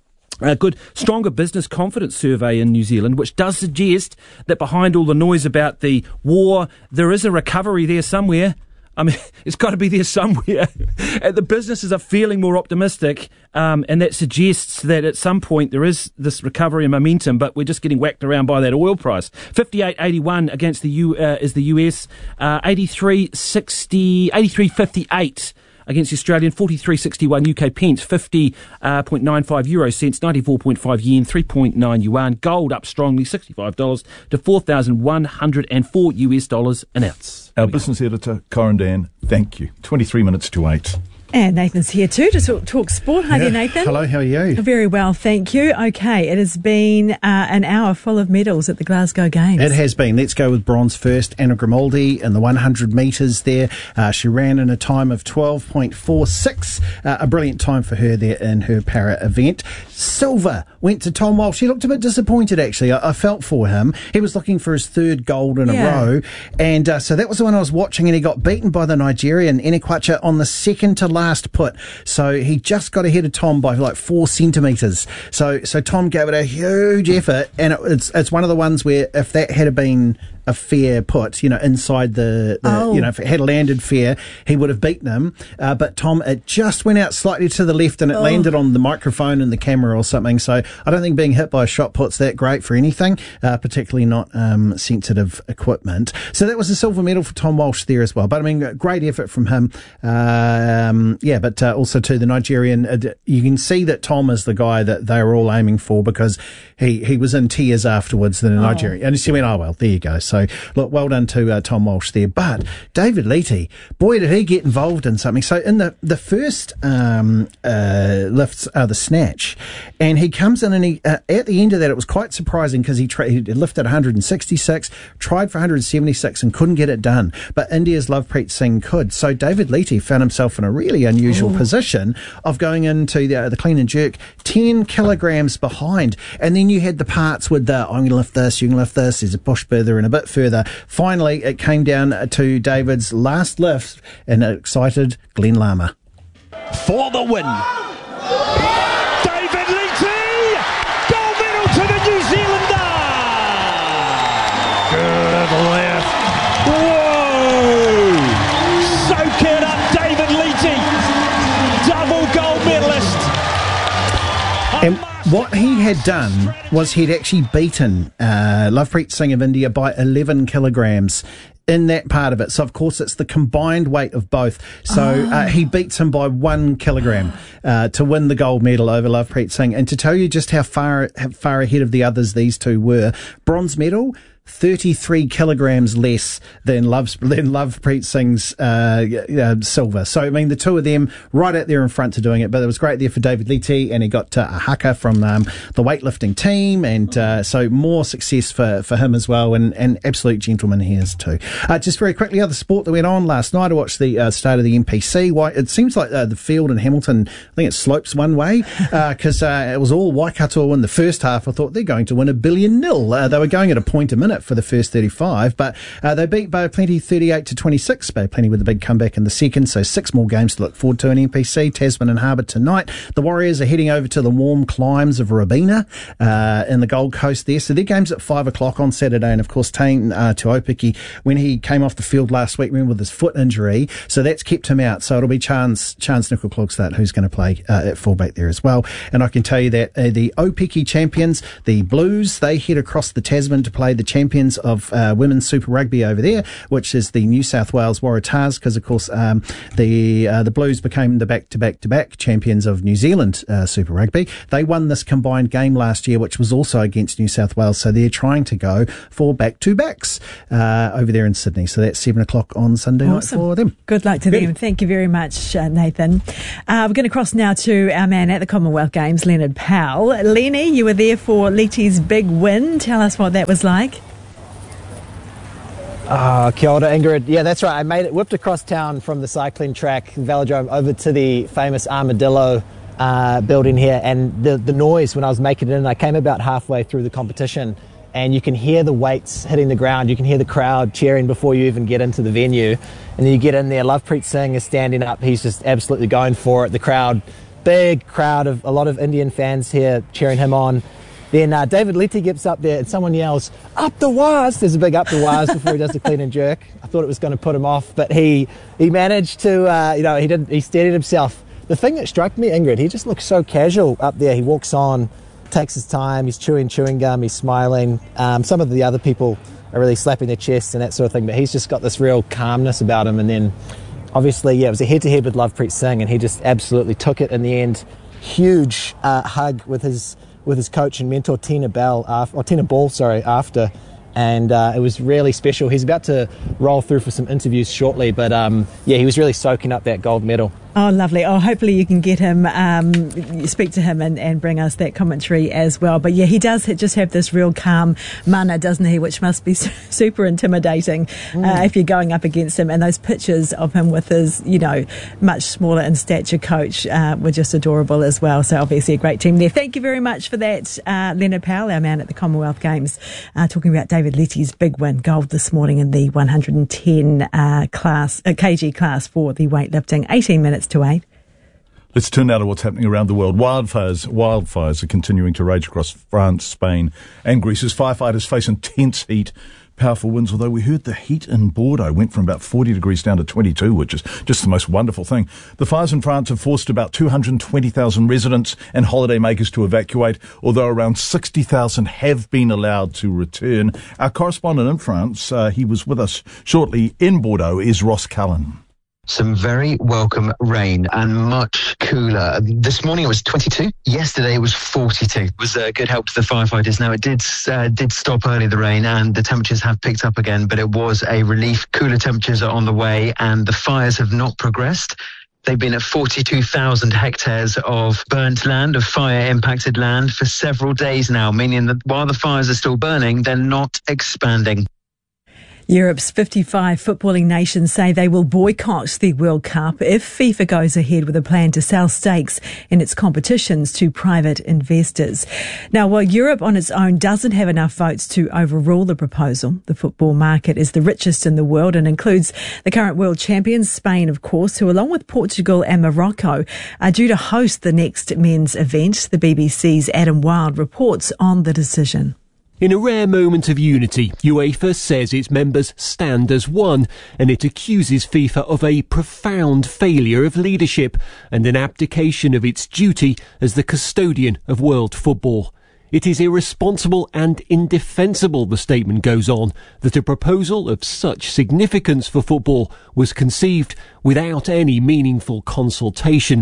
A good, stronger business confidence survey in New Zealand, which does suggest that behind all the noise about the war, there is a recovery there somewhere. I mean, it's got to be there somewhere. And the businesses are feeling more optimistic, um, and that suggests that at some point there is this recovery and momentum, but we're just getting whacked around by that oil price. fifty-eight eighty-one against the U, uh, is the U S, uh, eighty-three sixty, eighty-three fifty-eight. Against the Australian, forty-three sixty-one U K pence, fifty point nine five euro cents, ninety-four point five yen, three point nine yuan. Gold up strongly, sixty-five dollars to four thousand one hundred four U S dollars an ounce. Our business editor, Corin Dan, thank you. twenty-three minutes to eight. And Nathan's here too to talk, talk sport. Hi yeah. there, Nathan. Hello, how are you? Very well, thank you. Okay, it has been uh, an hour full of medals at the Glasgow Games. It has been. Let's go with bronze first. Anna Grimaldi in the one hundred metres there. Uh, she ran in a time of twelve point four six. Uh, a brilliant time for her there in her para event. Silver went to Tom Walsh. He looked a bit disappointed, actually. I, I felt for him. He was looking for his third gold in yeah. a row. And uh, so that was the one I was watching, and he got beaten by the Nigerian, Enekwacha, on the second to last put. So he just got ahead of Tom by like four centimetres. So so Tom gave it a huge effort, and it, it's it's one of the ones where if that had been a fair put, you know, inside the, the oh. you know, if it had landed fair, he would have beaten him. Uh, but Tom, it just went out slightly to the left, and it oh. landed on the microphone and the camera or something. So I don't think being hit by a shot put's that great for anything, uh, particularly not um, sensitive equipment. So that was a silver medal for Tom Walsh there as well. But I mean, great effort from him. Um, yeah, but uh, also to the Nigerian, uh, you can see that Tom is the guy that they were all aiming for, because he, he was in tears afterwards, the Nigerian. Oh. And she went, oh, well, there you go. So, look, well done to uh, Tom Walsh there. But David Leite, boy, did he get involved in something. So in the, the first um, uh, lifts, uh, the snatch, and he comes in and he, uh, at the end of that, it was quite surprising because he, tra- he lifted one hundred sixty-six, tried for one hundred seventy-six and couldn't get it done. But India's Lovepreet Singh could. So David Leite found himself in a really unusual Ooh. position of going into the, uh, the clean and jerk ten kilograms behind. And then you had the parts with the, I'm going to lift this, you can lift this, there's a push further and a bit further. Finally, it came down to David's last lift, and it excited Glenn Lama. For the win. David Leite! Gold medal to the New Zealander! Good lift. Whoa! Soak it up, David Leite! Double gold medalist! And what he had done was he'd actually beaten uh, Lovepreet Singh of India by eleven kilograms in that part of it. So, of course, it's the combined weight of both. So, oh. uh, he beats him by one kilogram uh, to win the gold medal over Lovepreet Singh. And to tell you just how far how far ahead of the others these two were, bronze medal, thirty-three kilograms less than Love, than Lovepreet Singh's uh, uh, silver. So, I mean, the two of them right out there in front to doing it. But it was great there for David Leite, and he got uh, a haka from um, the weightlifting team. And uh, so more success for, for him as well. And an absolute gentleman he is too. Uh, just very quickly, other sport that went on last night, I watched the uh, start of the N P C. Why, it seems like uh, the field in Hamilton, I think it slopes one way, because uh, uh, it was all Waikato in the first half. I thought they're going to win a billion nil. Uh, they were going at a point a minute for the first thirty-five, but uh, they beat Bay Plenty thirty-eight to twenty-six. Bay Plenty with a big comeback in the second, so six more games to look forward to in N P C. Tasman and Harbour tonight. The Warriors are heading over to the warm climes of Robina uh, in the Gold Coast there. So their game's at five o'clock on Saturday, and of course Tane uh, Tuopiki, when he came off the field last week, remember, with his foot injury, so that's kept him out. So it'll be Chance Chance Nickel-Klogstad who's going to play uh, at fullback there as well. And I can tell you that uh, the Opiki champions, the Blues, they head across the Tasman to play the champions of uh, women's Super Rugby over there, which is the New South Wales Waratahs, because of course um, the uh, the Blues became the back-to-back-to-back champions of New Zealand uh, Super Rugby. They won this combined game last year, which was also against New South Wales, so they're trying to go for back-to-backs uh, over there in Sydney. So that's seven o'clock on Sunday awesome. night for them. Good luck to Good. them. Thank you very much, uh, Nathan. Uh, we're going to cross now to our man at the Commonwealth Games, Leonard Powell. Lenny, you were there for Leite's big win. Tell us what that was like. Oh, kia ora, Ingrid. Yeah, that's right. I made it, whipped across town from the cycling track, Velodrome, over to the famous Armadillo uh, building here. And the, the noise when I was making it in, I came about halfway through the competition, and you can hear the weights hitting the ground. You can hear the crowd cheering before you even get into the venue. And then you get in there, Lovepreet Singh is standing up. He's just absolutely going for it. The crowd, big crowd of a lot of Indian fans here cheering him on. Then uh, David Leite gets up there and someone yells, "Up the wires!" There's a big up the wires before he does the clean and jerk. I thought it was going to put him off, but he he managed to, uh, you know, he didn't. He steadied himself. The thing that struck me, Ingrid, he just looks so casual up there. He walks on, takes his time, he's chewing chewing gum, he's smiling. Um, some of the other people are really slapping their chests and that sort of thing, but he's just got this real calmness about him. And then, obviously, yeah, it was a head-to-head with Lovepreet Singh, and he just absolutely took it in the end. Huge uh, hug with his with his coach and mentor Tina Bell, after, or Tina Ball, sorry, after. And uh, it was really special. He's about to roll through for some interviews shortly, but um, yeah, he was really soaking up that gold medal. Oh, lovely. Oh, hopefully you can get him, um, speak to him and, and bring us that commentary as well. But yeah, he does just have this real calm mana, doesn't he, which must be super intimidating mm. uh, if you're going up against him. And those pictures of him with his, you know, much smaller in stature coach uh, were just adorable as well. So obviously a great team there. Thank you very much for that, uh, Leonard Powell, our man at the Commonwealth Games, uh, talking about David Leite's big win, gold this morning in the one hundred ten uh, class, uh, kg class for the weightlifting. eighteen minutes to eight. Let's turn now to what's happening around the world. Wildfires, wildfires are continuing to rage across France, Spain and Greece as firefighters face intense heat, powerful winds, although we heard the heat in Bordeaux went from about forty degrees down to twenty-two, which is just the most wonderful thing. The fires in France have forced about two hundred twenty thousand residents and holidaymakers to evacuate, although around sixty thousand have been allowed to return. Our correspondent in France, uh, he was with us shortly in Bordeaux, is Ross Cullen. Some very welcome rain and much cooler. This morning it was twenty-two. Yesterday it was forty-two. It was a good help to the firefighters. Now it did uh, did stop early, the rain, and the temperatures have picked up again, but it was a relief. Cooler temperatures are on the way and the fires have not progressed. They've been at forty-two thousand hectares of burnt land, of fire-impacted land for several days now, meaning that while the fires are still burning, they're not expanding. Europe's fifty-five footballing nations say they will boycott the World Cup if FIFA goes ahead with a plan to sell stakes in its competitions to private investors. Now, while Europe on its own doesn't have enough votes to overrule the proposal, the football market is the richest in the world and includes the current world champions, Spain, of course, who along with Portugal and Morocco are due to host the next men's event. The B B C's Adam Wilde reports on the decision. In a rare moment of unity, UEFA says its members stand as one, and it accuses FIFA of a profound failure of leadership and an abdication of its duty as the custodian of world football. It is irresponsible and indefensible, the statement goes on, that a proposal of such significance for football was conceived without any meaningful consultation.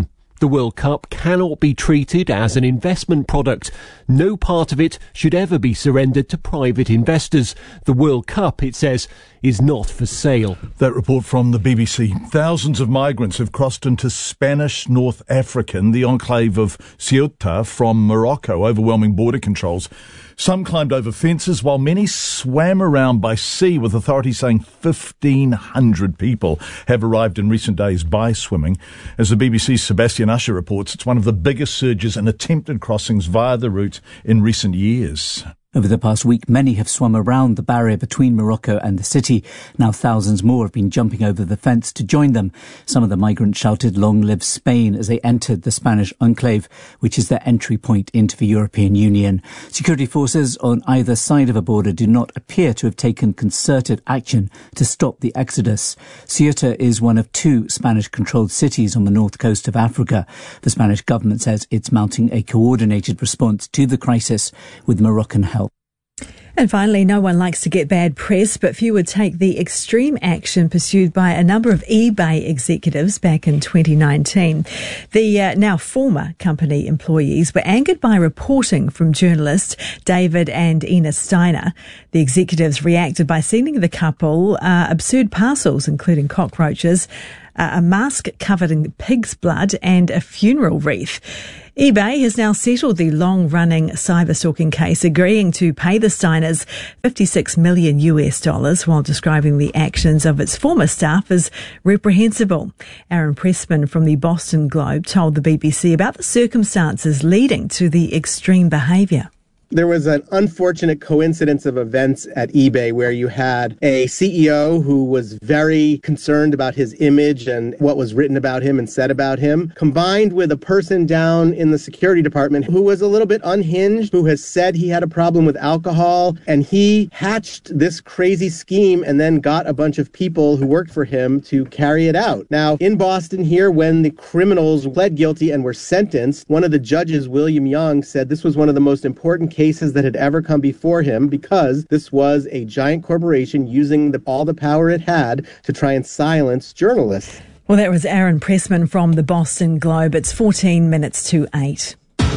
The World Cup cannot be treated as an investment product. No part of it should ever be surrendered to private investors. The World Cup, it says, is not for sale. That report from the B B C. Thousands of migrants have crossed into Spanish North Africa, the enclave of Ceuta, from Morocco, overwhelming border controls. Some climbed over fences, while many swam around by sea, with authorities saying fifteen hundred people have arrived in recent days by swimming. As the B B C's Sebastian Usher reports, it's one of the biggest surges in attempted crossings via the route in recent years. Over the past week, many have swum around the barrier between Morocco and the city. Now thousands more have been jumping over the fence to join them. Some of the migrants shouted "Long live Spain" as they entered the Spanish enclave, which is their entry point into the European Union. Security forces on either side of a border do not appear to have taken concerted action to stop the exodus. Ceuta is one of two Spanish-controlled cities on the north coast of Africa. The Spanish government says it's mounting a coordinated response to the crisis with Moroccan help. And finally, no one likes to get bad press, but few would take the extreme action pursued by a number of eBay executives back in twenty nineteen. The uh, now former company employees were angered by reporting from journalists David and Ina Steiner. The executives reacted by sending the couple uh, absurd parcels, including cockroaches, uh, a mask covered in pig's blood, and a funeral wreath. eBay has now settled the long-running cyber-stalking case, agreeing to pay the Steiners fifty-six million U S dollars while describing the actions of its former staff as reprehensible. Aaron Pressman from the Boston Globe told the B B C about the circumstances leading to the extreme behaviour. There was an unfortunate coincidence of events at eBay where you had a C E O who was very concerned about his image and what was written about him and said about him, combined with a person down in the security department who was a little bit unhinged, who has said he had a problem with alcohol, and he hatched this crazy scheme and then got a bunch of people who worked for him to carry it out. Now, in Boston here, when the criminals pled guilty and were sentenced, one of the judges, William Young, said this was one of the most important cases cases that had ever come before him because this was a giant corporation using the, all the power it had to try and silence journalists. Well, that was Aaron Pressman from the Boston Globe. It's fourteen minutes to eight.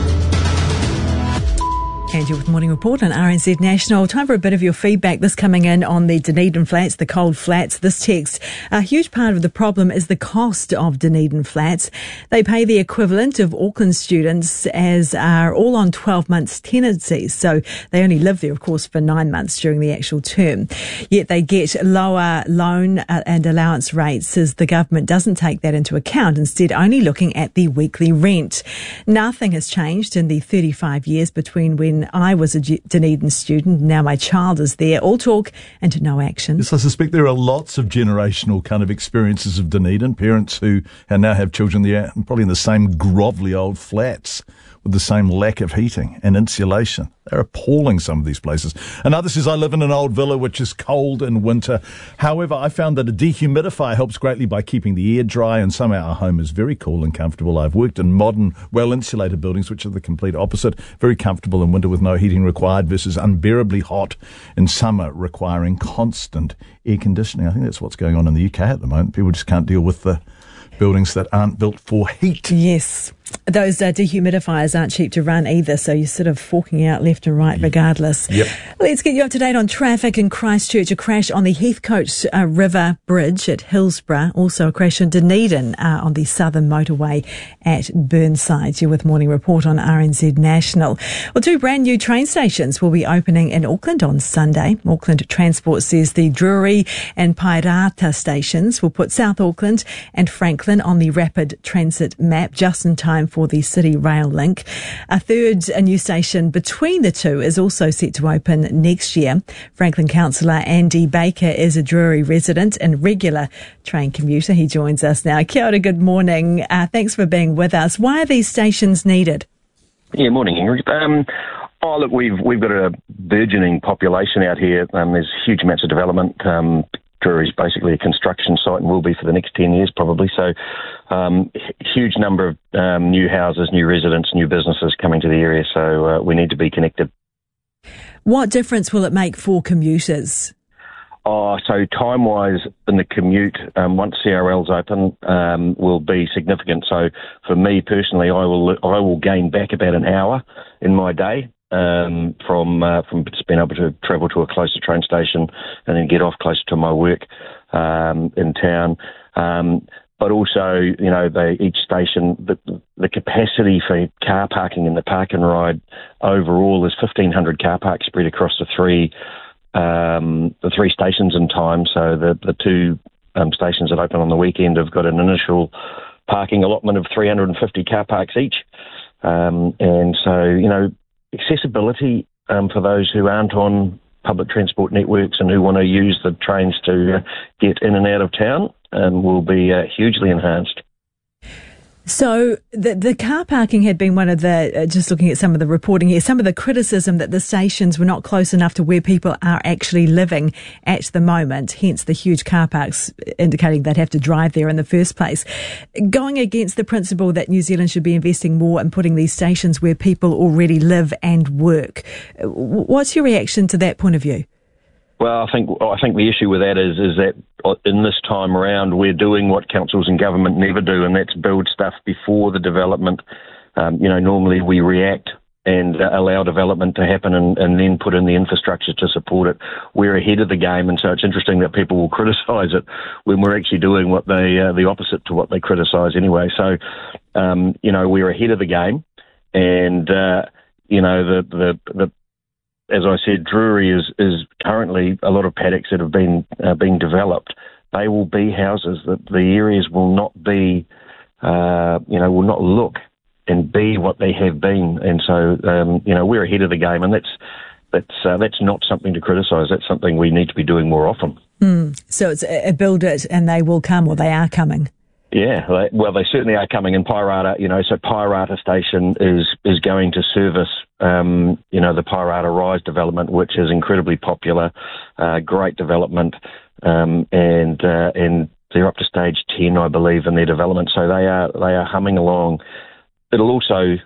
And you're with Morning Report on R N Z National. Time for a bit of your feedback. This coming in on the Dunedin flats, the cold flats. This text, a huge part of the problem is the cost of Dunedin flats. They pay the equivalent of Auckland students, as are all on twelve months tenancies. So they only live there, of course, for nine months during the actual term. Yet they get lower loan and allowance rates, as the government doesn't take that into account, instead only looking at the weekly rent. Nothing has changed in the thirty-five years between when I was a Dunedin student. Now my child is there. All talk and no action. Yes, I suspect there are lots of generational kind of experiences of Dunedin. Parents who now have children there, probably in the same grovelly old flats with the same lack of heating and insulation. They're appalling, some of these places. Another says, I live in an old villa which is cold in winter. However, I found that a dehumidifier helps greatly by keeping the air dry, and somehow our home is very cool and comfortable. I've worked in modern, well-insulated buildings, which are the complete opposite. Very comfortable in winter with no heating required versus unbearably hot in summer requiring constant air conditioning. I think that's what's going on in the U K at the moment. People just can't deal with the buildings that aren't built for heat. Yes. Those uh, dehumidifiers aren't cheap to run either, so you're sort of forking out left and right regardless. Yep. Let's get you up to date on traffic in Christchurch. A crash on the Heathcote uh, River Bridge at Hillsborough. Also a crash in Dunedin uh, on the southern motorway at Burnside. You're with Morning Report on R N Z National. Well, two brand new train stations will be opening in Auckland on Sunday. Auckland Transport says the Drury and Pairata stations will put South Auckland and Franklin on the rapid transit map just in time for the City Rail link. A third a new station between the two is also set to open next year. Franklin councillor Andy Baker is a Drury resident and regular train commuter. He joins us now. Kia ora, good morning. Uh, thanks for being with us. Why are these stations needed? Yeah, morning, Ingrid. Um, oh, look, we've we've got a burgeoning population out here. Um, there's huge amounts of development. Um, Drury is basically a construction site and will be for the next ten years probably. So um, huge number of um, new houses, new residents, new businesses coming to the area. So uh, we need to be connected. What difference will it make for commuters? Oh, so time-wise in the commute, um, once C R L's open, um, will be significant. So for me personally, I will I will gain back about an hour in my day um, from uh, from just being able to travel to a closer train station and then get off closer to my work um, in town. Um, but also, you know, they, each station, the, the capacity for car parking in the park and ride overall is fifteen hundred car parks spread across the three Um, the three stations in time. So the the two um, stations that open on the weekend have got an initial parking allotment of three hundred fifty car parks each. Um, and so, you know, accessibility um, for those who aren't on public transport networks and who want to use the trains to uh, get in and out of town um, will be uh, hugely enhanced. So the the car parking had been one of the, uh, just looking at some of the reporting here, some of the criticism that the stations were not close enough to where people are actually living at the moment, hence the huge car parks indicating they'd have to drive there in the first place. Going against the principle that New Zealand should be investing more in putting these stations where people already live and work. What's your reaction to that point of view? Well, I think I think the issue with that is is that in this time around we're doing what councils and government never do, and that's build stuff before the development. Um, you know, normally we react and uh, allow development to happen and, and then put in the infrastructure to support it. We're ahead of the game, and so it's interesting that people will criticise it when we're actually doing what they uh, the opposite to what they criticise anyway. So, um, you know, we're ahead of the game, and uh, you know the the the. As I said, Drury is, is currently a lot of paddocks that have been uh, being developed. They will be houses. The, the areas will not be, uh, you know, will not look and be what they have been. And so, um, you know, we're ahead of the game, and that's that's uh, that's not something to criticise. That's something we need to be doing more often. Mm. So it's a, a build it, and they will come, or they are coming. Yeah, they, well, they certainly are coming in Pairata. You know, so Pairata Station is is going to service, um, you know, the Pairata Rise development, which is incredibly popular, uh, great development, um, and uh, and they're up to stage ten, I believe, in their development. So they are they are humming along. It'll also,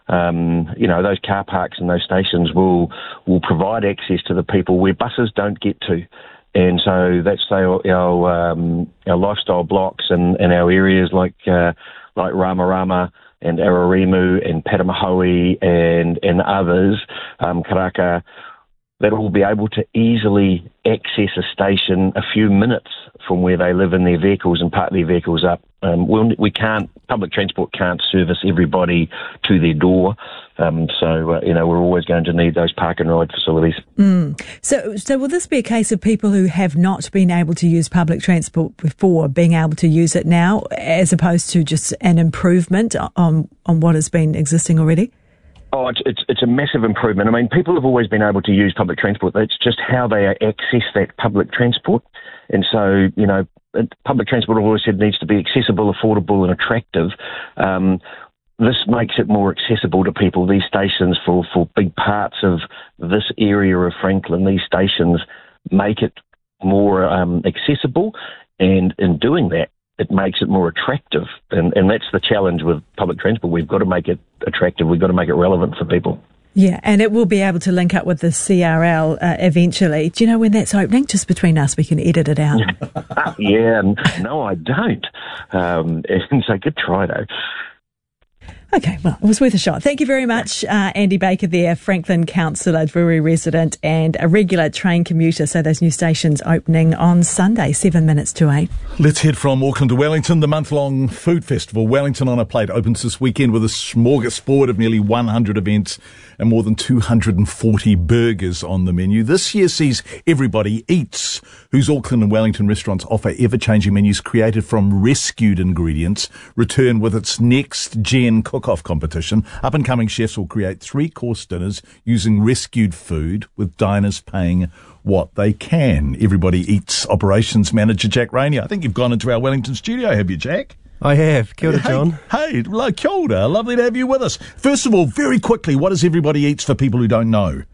um, you know, those car parks and those stations will will provide access to the people where buses don't get to. And so that's our our, um, our lifestyle blocks and, and our areas like uh, like Ramarama and Ararimu and Patamahoe and and others, um, Karaka, that will be able to easily access a station a few minutes from where they live in their vehicles and park their vehicles up. Um, we'll, we can't, public transport can't service everybody to their door. Um, so, uh, you know, we're always going to need those park and ride facilities. Mm. So, so will this be a case of people who have not been able to use public transport before being able to use it now, as opposed to just an improvement on, on what has been existing already? Oh, it's, it's it's a massive improvement. I mean, people have always been able to use public transport. It's just how they access that public transport. And so, you know, public transport, I've always said, needs to be accessible, affordable and attractive. Um, this makes it more accessible to people. These stations, for, for big parts of this area of Franklin, these stations make it more um, accessible. And in doing that, it makes it more attractive. And, and that's the challenge with public transport. We've got to make it attractive. We've got to make it relevant for people. Yeah, and it will be able to link up with the C R L uh, eventually. Do you know when that's opening? Just between us, we can edit it out. Yeah, no, I don't. Um, and so good try, though. Okay, well, it was worth a shot. Thank you very much, uh, Andy Baker there, Franklin councillor, Drury resident and a regular train commuter. So those new stations opening on Sunday, seven minutes to eight. Let's head from Auckland to Wellington. The month-long food festival, Wellington on a Plate, opens this weekend with a smorgasbord of nearly one hundred events and more than two hundred forty burgers on the menu. This year sees Everybody Eats, whose Auckland and Wellington restaurants offer ever-changing menus created from rescued ingredients, return with its next-gen cook-off competition. Up-and-coming chefs will create three-course dinners using rescued food, with diners paying what they can. Everybody Eats operations manager Jack Rainier. I think you've gone into our Wellington studio, have you, Jack? I have. Kia ora, hey, John. Hey, hey, kia ora. Lovely to have you with us. First of all, very quickly, what is Everybody Eats for people who don't know?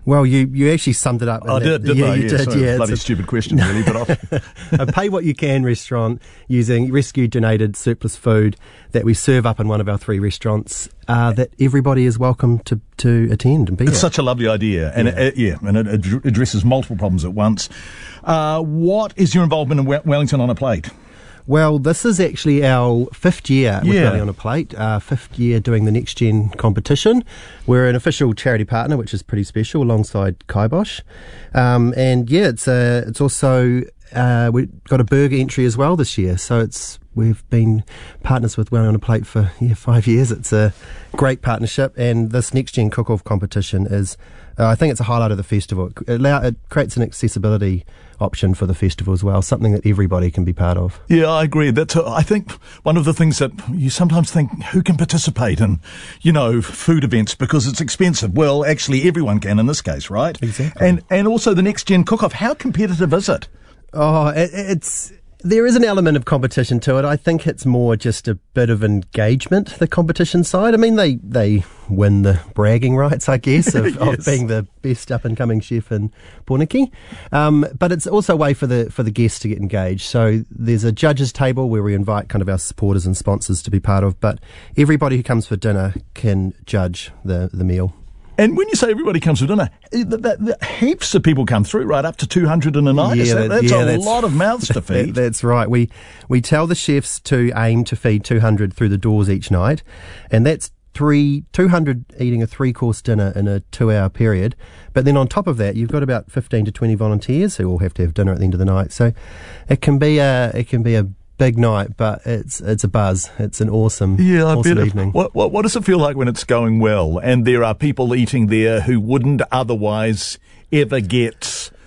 Well, you, you actually summed it up. I did, didn't yeah, I? You yeah, did, sorry, yeah. bloody It's a- stupid question, really. But a Pay What You Can restaurant using rescue donated surplus food that we serve up in one of our three restaurants uh, that everybody is welcome to, to attend and be it's at. such a lovely idea, and Yeah. it, it- yeah, and it ad- addresses multiple problems at once. Uh, what is your involvement in we- Wellington on a Plate? Well, this is actually our fifth year with Yeah. Belly on a Plate, uh, fifth year doing the Next Gen competition. We're an official charity partner, which is pretty special, alongside Kibosh. Um, and yeah, it's uh, it's also, uh, we've got a burger entry as well this year. So it's we've been partners with Belly on a Plate for yeah, five years. It's a great partnership. And this Next Gen cook-off competition is, uh, I think it's a highlight of the festival. It, allow, it creates an accessibility option for the festival as well, something that everybody can be part of. Yeah, I agree. That's, uh, I think, one of the things that you sometimes think, who can participate in, you know, food events because it's expensive? Well, actually, everyone can in this case, right? Exactly. And and also the Next Gen Cook-Off, how competitive is it? Oh, it, it's there is an element of competition to it. I think it's more just a bit of engagement, the competition side. I mean, they, they win the bragging rights, I guess, of, Yes. of being the best up-and-coming chef in Pornicky. Um, but it's also a way for the for the guests to get engaged. So there's a judges table where we invite kind of our supporters and sponsors to be part of, but everybody who comes for dinner can judge the, the meal. And when you say everybody comes for dinner, eh, that, that, that heaps of people come through, right up to two hundred in a night. Yeah, Is that, that- that's yeah, a that's- lot of mouths to feed. That- that's right. We we tell the chefs to aim to feed two hundred through the doors each night, and that's three two hundred eating a three course dinner in a two hour period. But then on top of that, you've got about fifteen to twenty volunteers who all have to have dinner at the end of the night. So it can be a it can be a big night, but it's it's a buzz. It's an awesome, Yeah, I awesome bet. It, evening. what, what what does it feel like when it's going well, and there are people eating there who wouldn't otherwise ever get